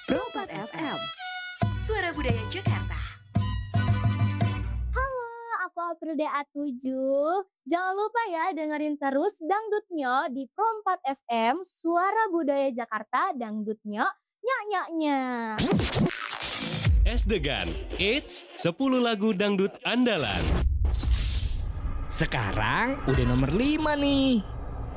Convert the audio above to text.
Pro4 FM, Suara Budaya Jakarta. Aku April DA7. Jangan lupa ya dengerin terus Dangdutnya di Pro4 FM, Suara Budaya Jakarta, Dangdutnya, nyak-nyaknya. Es Degan, It's 10 lagu dangdut andalan. Sekarang udah nomor 5 nih.